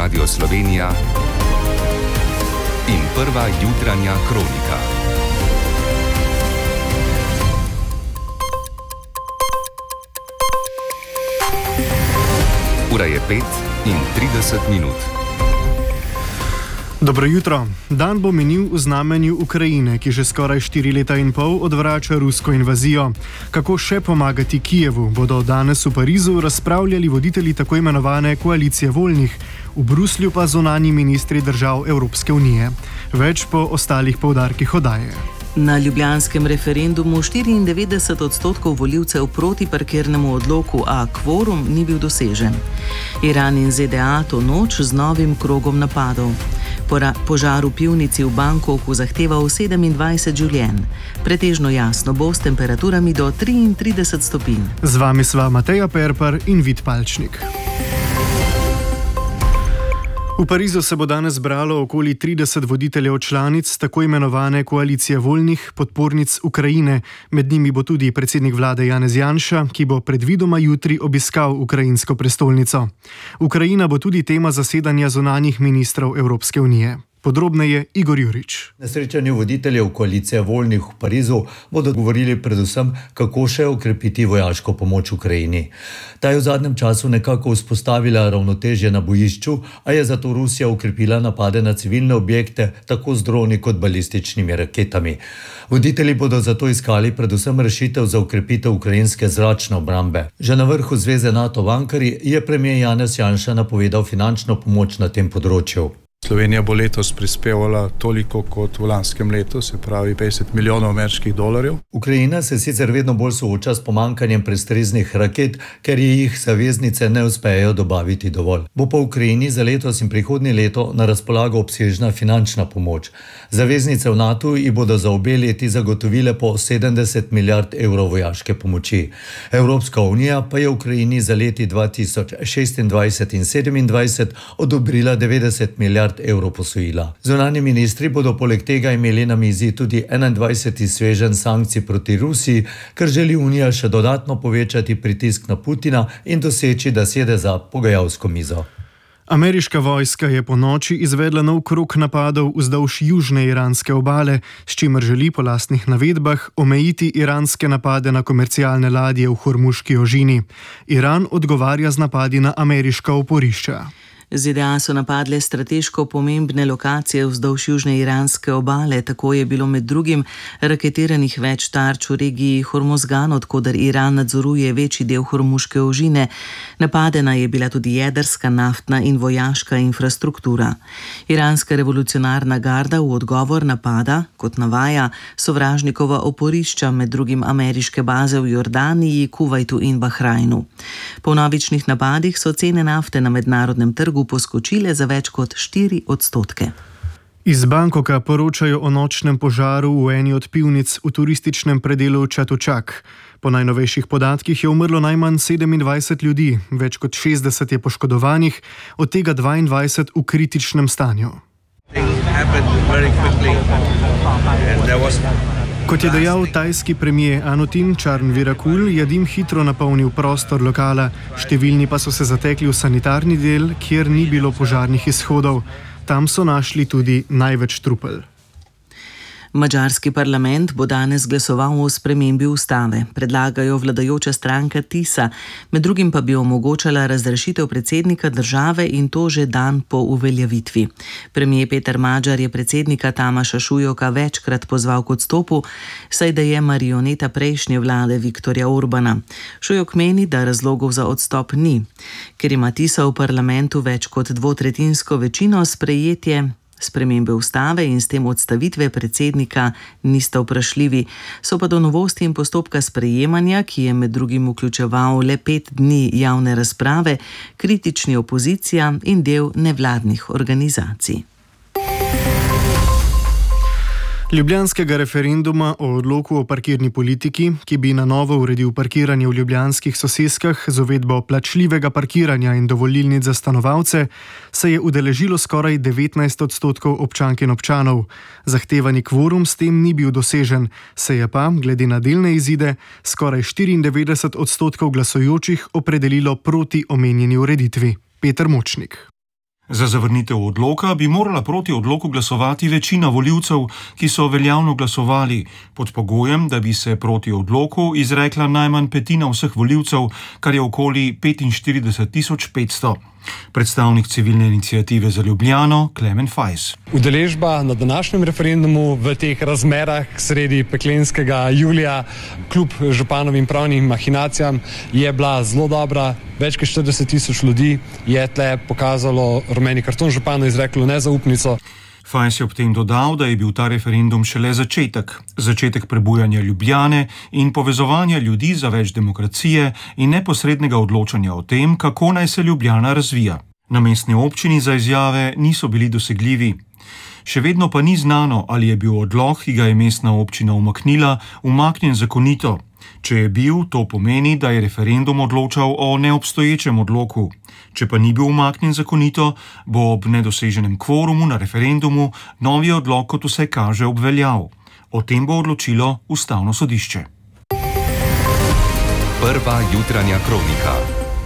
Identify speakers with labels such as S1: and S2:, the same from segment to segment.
S1: Radio Slovenija in prva jutranja kronika. Ura je 5:30.
S2: Dobro jutro. Dan bo minil v znamenju Ukrajine, ki že skoraj 4 leta in pol odvrača rusko invazijo. Kako še pomagati Kijevu, bodo danes v Parizu razpravljali voditelji tako imenovane koalicije voljnih, v Bruslju pa zunanji ministri držav Evropske unije. Več po ostalih poudarkih oddaje.
S3: Na ljubljanskem referendumu 94% volivcev proti parkirnemu odloku, a kvorum ni bil dosežen. Iran in ZDA to noč z novim krogom napadov. Požar v pivnici v Bangkoku zahteval 27 življenj. Pretežno jasno bo s temperaturami do 33 stopinj.
S2: Z vami sva Mateja Perpar in Vid Palčnik. V Parizu se bo danes zbralo okoli 30 voditeljev članic tako imenovane koalicije voljnih podpornic Ukrajine. Med njimi bo tudi predsednik vlade Janez Janša, ki bo predvidoma jutri obiskal ukrajinsko prestolnico. Ukrajina bo tudi tema zasedanja zunanjih ministrov Evropske unije. Podrobneje Igor Jurič.
S4: Na srečanju voditeljev koalicije voljnih v Parizu bodo govorili predvsem, kako še okrepiti vojaško pomoč Ukrajini. Ta je v zadnjem času nekako vzpostavila ravnotežje na bojišču, a je zato Rusija okrepila napade na civilne objekte tako z droni kot balističnimi raketami. Voditelji bodo zato iskali predvsem rešitev za okrepitev ukrajinske zračne obrambe. Že na vrhu zveze NATO v Ankari je premier Janez Janša napovedal finančno pomoč na tem področju.
S5: Slovenija bo letos prispevala toliko kot v lanskem letu, se pravi 50 milijonov ameriških dolarjev.
S4: Ukrajina se sicer vedno bolj sooča s pomankanjem prestreznih raket, ker jih zaveznice ne uspejo dobaviti dovolj. Bo pa Ukrajini za letos in prihodnje leto na razpolago obsežna finančna pomoč. Zaveznice v NATO ji bodo za obe leti zagotovile po 70 milijard evrov vojaške pomoči. Evropska unija pa je Ukrajini za leti 2026 in 2027 odobrila 90 milijard evrov posojila. Zunanji ministri bodo poleg tega imeli na mizi tudi 21. sveženj sankcij proti Rusiji, ker želi Unija še dodatno povečati pritisk na Putina in doseči, da sede za pogajalsko mizo.
S2: Ameriška vojska je po noči izvedla nov krog napadov vzdolž južne iranske obale, s čimer želi po lastnih navedbah omejiti iranske napade na komercialne ladje v Hormuški ožini. Iran odgovarja z napadi na ameriška oporišča.
S3: ZDA so napadle strateško pomembne lokacije vzdolž južne iranske obale, tako je bilo med drugim raketiranih več tarč v regiji Hormozgan, odkoder Iran nadzoruje večji del Hormuške ožine. Napadena je bila tudi jedrska, naftna in vojaška infrastruktura. Iranska revolucionarna garda v odgovor napada, kot navaja, sovražnikova oporišča, med drugim ameriške baze v Jordaniji, Kuvajtu in Bahrajnu. Po vnovičnih napadih so cene nafte na mednarodnem trgu poskočile za več kot 4%.
S2: Iz Bangkoka poročajo o nočnem požaru v eni od pivnic v turističnem predelu Chatuchak. Po najnovejših podatkih je umrlo najmanj 27 ljudi, več kot 60 je poškodovanih, od tega 22 v kritičnem stanju. Kot je dejal tajski premier Anutin Charnvirakul, je dim hitro napolnil prostor lokala, številni pa so se zatekli v sanitarni del, kjer ni bilo požarnih izhodov. Tam so našli tudi največ trupel.
S3: Madžarski parlament bo danes glasoval o spremembi ustave. Predlagajo vladajoča stranka TISA, med drugim pa bi omogočala razrešitev predsednika države in to že dan po uveljavitvi. Premier Peter Magyar je predsednika Tamaša Šujoka večkrat pozval k odstopu, saj da je marioneta prejšnje vlade Viktorja Orbana. Šujok meni, da razlogov za odstop ni. Ker ima TISA v parlamentu več kot dvotretjinsko večino, sprejetje spremembe ustave in s tem odstavitve predsednika nista vprašljivi. So pa do novosti in postopka sprejemanja, ki je med drugim vključeval le 5 dni javne razprave, kritični opozicija in del nevladnih organizacij.
S2: Ljubljanskega referenduma o odloku o parkirni politiki, ki bi na novo uredil parkiranje v ljubljanskih soseskah z uvedbo plačljivega parkiranja in dovolilnic za stanovalce, se je udeležilo skoraj 19% občank in občanov. Zahtevani kvorum s tem ni bil dosežen, se je pa, glede na delne izide, skoraj 94% glasujočih opredelilo proti omenjeni ureditvi. Peter Močnik.
S6: Za zavrnitev odloka bi morala proti odloku glasovati večina volivcev, ki so veljavno glasovali, pod pogojem, da bi se proti odloku izrekla najmanj petina vseh volivcev, kar je okoli 45.500. Predstavnik civilne iniciative za Ljubljano, Klemen Fajs.
S7: Udeležba na današnjem referendumu v teh razmerah sredi peklenskega julija, kljub županovim pravnim mahinacijam, je bila zelo dobra. Več kot 40.000 ljudi je tle pokazalo rumeni karton, županu izreklo nezaupnico.
S6: Fajs je ob tem dodal, da je bil ta referendum šele začetek prebujanja Ljubljane in povezovanja ljudi za več demokracije in neposrednega odločanja o tem, kako naj se Ljubljana razvija. Na mestni občini za izjave niso bili dosegljivi. Še vedno pa ni znano, ali je bil odlok, ki ga je mestna občina umaknila, umaknjen zakonito. Če je bil, to pomeni, da je referendum odločal o neobstoječem odloku. Če pa ni bil umaknjen zakonito, bo ob nedoseženem kvorumu na referendumu novi odlok kot vse kaže obveljal. O tem bo odločilo Ustavno sodišče.
S1: Prva jutranja kronika.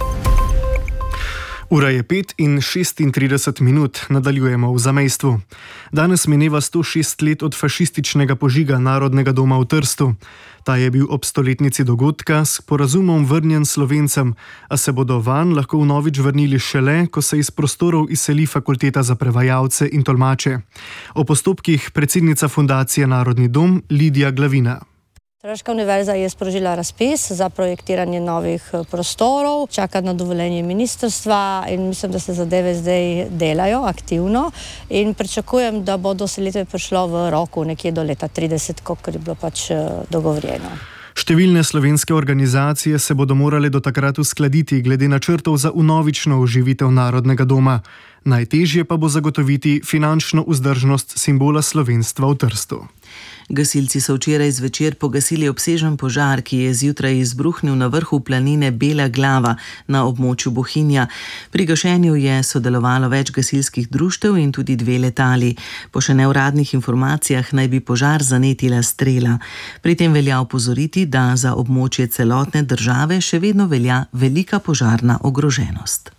S2: Ura je 5:36, nadaljujemo v zamejstvu. Danes mineva 106 let od fašističnega požiga Narodnega doma v Trstu. Ta je bil ob stoletnici dogodka s sporazumom vrnjen Slovencem, a se bodo vanj lahko vnovič vrnili šele, ko se iz prostorov izseli Fakulteta za prevajalce in tolmače. O postopkih predsednica Fundacije Narodni dom Lidija Glavina.
S8: Tržaška univerza je sprožila razpis za projektiranje novih prostorov, čaka na dovoljenje ministrstva in mislim, da se zadeve zdaj delajo aktivno in pričakujem, da bo do selitve prišlo v roku nekje do leta 30, kot je bilo pač dogovorjeno.
S2: Številne slovenske organizacije se bodo morale do takrat uskladiti glede načrtov za vnovično oživitev Narodnega doma. Najtežje pa bo zagotoviti finančno vzdržnost simbola slovenstva v Trstu.
S3: Gasilci so včeraj zvečer pogasili obsežen požar, ki je zjutraj izbruhnil na vrhu planine Bela Glava na območju Bohinja. Pri gašenju je sodelovalo več gasilskih društev in tudi 2 letali. Po še neuradnih informacijah naj bi požar zanetila strela. Pri tem velja opozoriti, da za območje celotne države še vedno velja velika požarna ogroženost.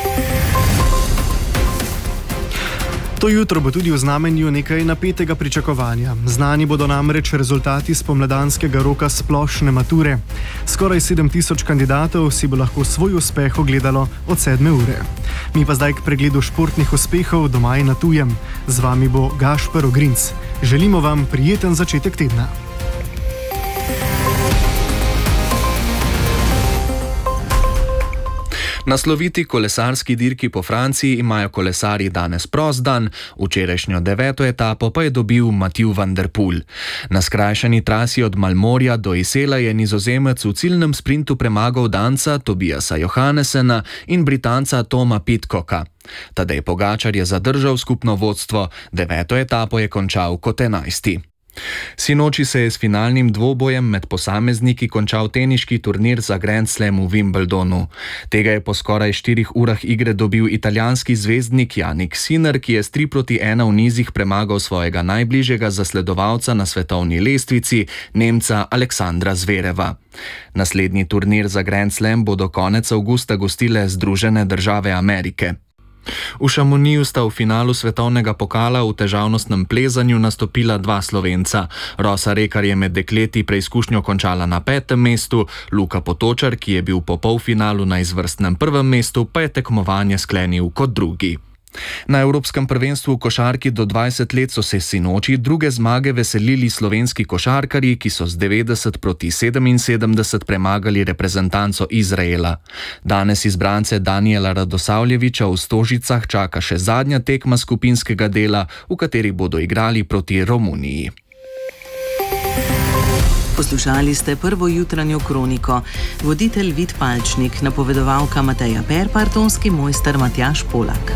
S2: To jutro bo tudi v znamenju nekaj napetega pričakovanja. Znani bodo namreč rezultati spomladanskega roka splošne mature. Skoraj 7.000 kandidatov si bo lahko svoj uspeh ogledalo od 7. ure. Mi pa zdaj k pregledu športnih uspehov doma in na tujem. Z vami bo Gašper Ogrinc. Želimo vam prijeten začetek tedna.
S9: Na sloviti kolesarski dirki po Franciji imajo kolesarji danes prost dan, včerajšnjo 9. etapo pa je dobil Mathieu van der Poel. Na skrajšani trasi od Malmorja do Isela je Nizozemec v ciljnem sprintu premagal Danca Tobiasa Johannessena in Britanca Toma Pidcocka. Tadej Pogačar je zadržal skupno vodstvo, 9. etapo je končal kot 11. Sinoči se je s finalnim dvobojem med posamezniki končal teniški turnir za Grand Slam v Wimbledonu. Tega je po skoraj 4 urah igre dobil italijanski zvezdnik Jannik Sinner, ki je s 3-1 v nizih premagal svojega najbližjega zasledovalca na svetovni lestvici, Nemca Aleksandra Zvereva. Naslednji turnir za Grand Slam bodo konec avgusta gostile Združene države Amerike. V Šamoniju sta v finalu svetovnega pokala v težavnostnem plezanju nastopila 2 Slovenca. Rosa Rekar je med dekleti preizkušnjo končala na 5. mestu, Luka Potočar, ki je bil po polfinalu na izvrstnem 1. mestu, pa je tekmovanje sklenil kot drugi. Na Evropskem prvenstvu v košarki do 20 let so se sinoči druge zmage veselili slovenski košarkarji, ki so z 90-77 premagali reprezentanco Izraela. Danes izbrance Danijela Radosavljeviča v Stožicah čaka še zadnja tekma skupinskega dela, v kateri bodo igrali proti Romuniji.
S3: Poslušali ste prvo jutranjo kroniko. Voditelj Vid Palčnik, napovedovalka Mateja Perpar, tonski mojster Matjaž Polak.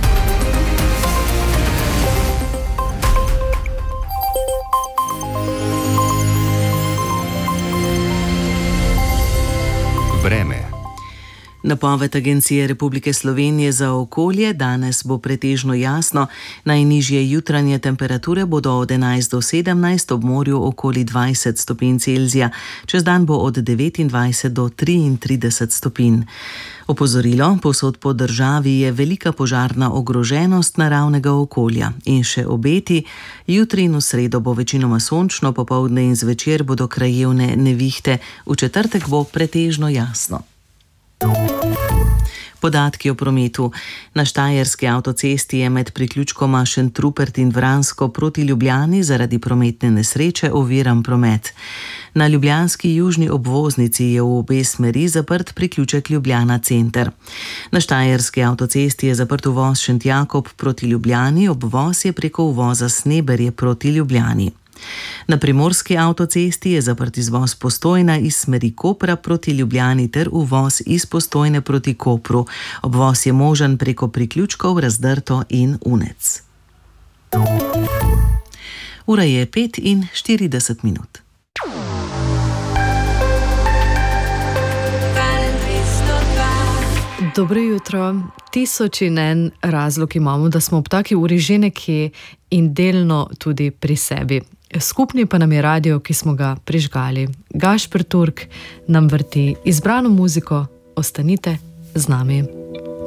S1: Vreme.
S3: Napoved Agencije Republike Slovenije za okolje: danes bo pretežno jasno, najnižje jutranje temperature bodo od 11 do 17, ob morju okoli 20 stopinj Celzija, čez dan bo od 29 do 33 stopinj. Opozorilo: povsod po državi je velika požarna ogroženost naravnega okolja. In še obeti: jutri in v sredo bo večinoma sončno, popoldne in zvečer bodo krajevne nevihte, v četrtek bo pretežno jasno. Podatki o prometu. Na Štajerski avtocesti je med priključkoma Šentrupert in Vransko proti Ljubljani zaradi prometne nesreče oviran promet. Na ljubljanski južni obvoznici je v obe smeri zaprt priključek Ljubljana center. Na Štajerski avtocesti je zaprt uvoz Šentjakob proti Ljubljani, obvoz je preko uvoza Sneberje proti Ljubljani. Na primorski avtocesti je zaprt izvoz Postojna iz smeri Kopra proti Ljubljani ter uvoz iz Postojne proti Kopru. Obvoz je možen preko priključkov Razdrto in Unec. Ura je 5:40.
S10: Dobro jutro. 1001 razlog imamo, da smo ob taki uri že nekje in delno tudi pri sebi. Skupni pa nam je radio, ki smo ga prižgali. Gašper Turk nam vrti izbrano muziko. Ostanite z nami.